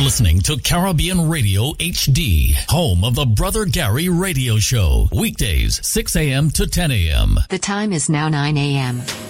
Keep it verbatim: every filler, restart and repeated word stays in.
You're listening to Caribbean Radio H D, home of the Brother Gary Radio Show. Weekdays, six a.m. to ten a.m. The time is now nine a.m.